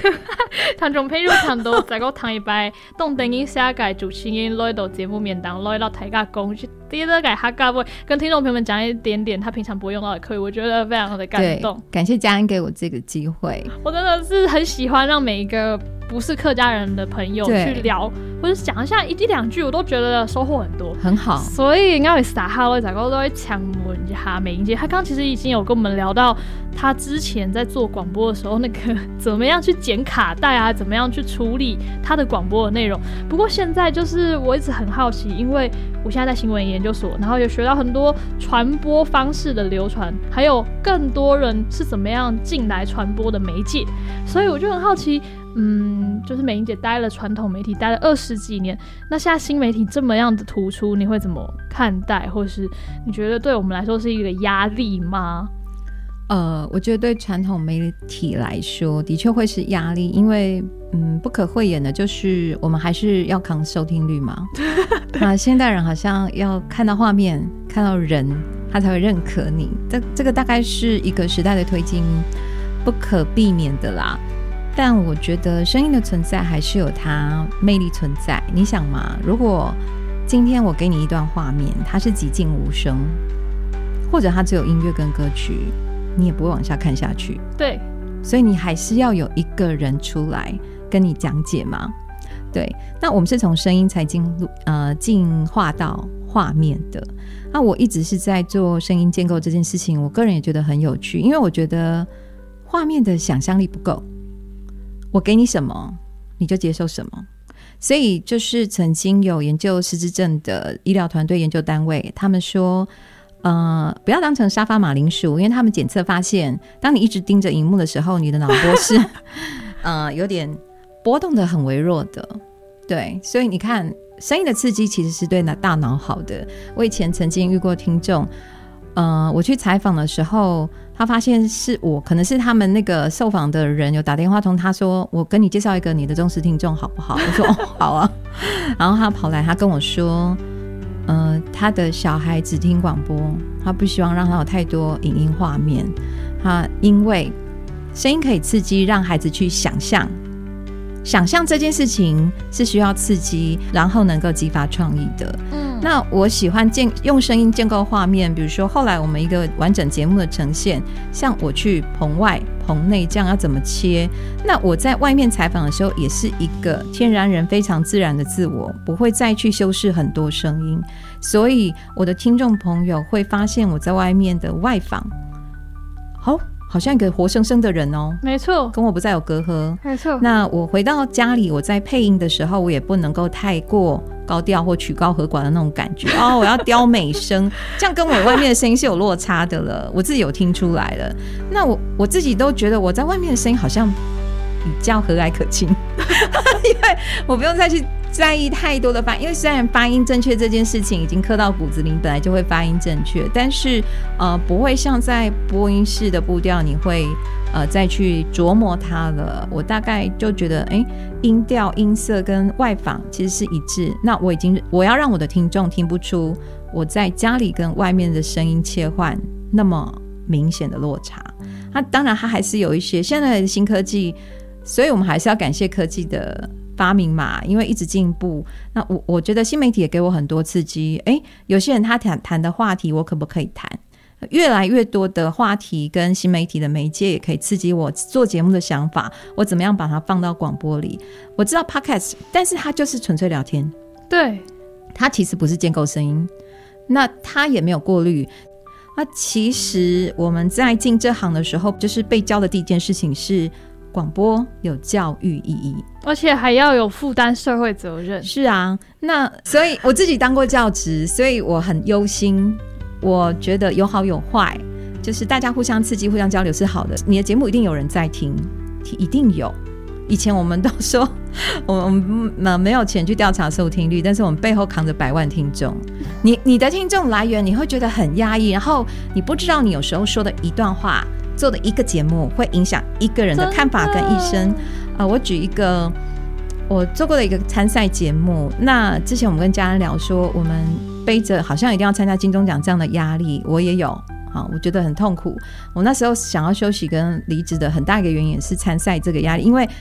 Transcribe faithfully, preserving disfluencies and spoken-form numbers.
聽眾朋友聽到這個聽一擺當電影世界主持人來到節目面當來到大家講第一個客家話跟聽眾朋友們講一點點他平常不會用到的課語，我覺得非常的感動。 感謝嘉恩給我這個機會， 我真的是很喜歡讓每一個不是客家人的朋友去聊或者講一下一兩句，我都覺得收穫很多， 很好。 所以我會撒下我大家都會強問一下美英姐，她剛剛其實已經有跟我們聊到她之前在做廣播的時候那個怎麼樣去剪卡帶啊，怎麼樣去處理她的廣播的內容。不過現在就是我一直很好奇，因為我現在在新聞研究所，然後也學到很多傳播方式的流傳，還有更多人是怎麼樣進來傳播的媒介，所以我就很好奇，嗯，就是美英姐待了傳統媒體待了二十幾年，那現在新媒體這麼樣的突出，你會怎麼看待，或是你覺得對我們來說是一個壓力嗎？ 呃，我覺得對傳統媒體來說的確會是壓力，因為嗯，不可諱言的就是我們還是要扛收聽率嘛。那現代人好像要看到畫面看到人他才會認可你，這這個大概是一個時代的推進不可避免的啦。但我覺得聲音的存在還是有它魅力存在。你想嘛，如果今天我給你一段畫面，它是寂靜無聲，或者它只有音樂跟歌曲，你也不會往下看下去。 對， 所以你還是要有一個人出來跟你講解嘛。對，那我們是從聲音才進入呃進化到畫面的。那我一直是在做聲音建構這件事情，我個人也覺得很有趣，因為我覺得畫面的想象力不夠，我給你什麼你就接受什麼。所以就是曾經有研究失智症的醫療團隊研究單位，他們說呃，不要當成沙發馬鈴薯，因為他們檢測發現，當你一直盯着熒幕的時候，你的腦波是呃有點波動的很微弱的。對，所以你看聲音的刺激其實是對大腦好的。我以前曾經遇過聽眾呃，我去採訪的時候，他發現是我，可能是他們那個受訪的人有打電話通他說，我跟你介紹一個你的忠實聽眾好不好？我說哦好啊。然後他跑來他跟我說呃，他的小孩只聽廣播，他不希望讓他有太多影音畫面，他因為聲音可以刺激讓孩子去想象，想象這件事情是需要刺激然後能夠激發創意的。嗯，那我喜歡建用聲音建構畫面，比如說後來我們一個完整節目的呈現，像我去棚外棚內這樣要怎麼切，那我在外面採訪的時候也是一個天然人非常自然的自我，不會再去修飾很多聲音，所以我的聽眾朋友會發現我在外面的外訪好好像一個活生生的人哦， 沒錯， 跟我不再有隔阂， 沒錯。 那我回到家裡，我在配音的時候，我也不能夠太過高調或曲高和寡的那種感覺哦，我要雕美聲，這樣跟我外面的聲音是有落差的了，我自己有聽出來了。那我我自己都覺得我在外面的聲音好像比較和藹可親，因為我不用再去在意太多的發音，因為雖然發音正確這件事情已經刻到骨子裡，本來就會發音正確，但是呃不會像在播音室的步調你會呃再去琢磨它了。我大概就覺得哎，音調音色跟外訪其實是一致，那我已經我要讓我的聽眾聽不出我在家裡跟外面的聲音切換那麼明顯的落差。那當然它還是有一些現在的新科技，所以我們還是要感謝科技的發明嘛，因為一直進步。那我我覺得新媒體也給我很多刺激。誒，有些人他談談的話題我可不可以談？越來越多的話題跟新媒體的媒介也可以刺激我做節目的想法，我怎麼樣把它放到廣播裡。我知道 podcast， 但是它就是純粹聊天， 對， 它其實不是建構聲音，那它也沒有過濾。那其實我們在進這行的時候，就是被教的第一件事情是廣播有教育意義， 而且還要有負擔社會責任。 是啊，那所以我自己當過教職，所以我很憂心。我覺得有好有壞，就是大家互相刺激互相交流是好的，你的節目一定有人在聽，一定有。以前我們都說我們沒有錢去調查收聽率，但是我們背後扛着百萬聽眾，你你的聽眾來源你會覺得很壓抑，然後你不知道你有時候說的一段話做的一個節目會影響一個人的看法跟一生。呃，我舉一個我做過的一個參賽節目，那之前我們跟家人聊說我們背着好像一定要參加金鐘獎這樣的壓力，我也有，好，我覺得很痛苦。我那時候想要休息跟離職的很大一個原因是參賽這個壓力，因為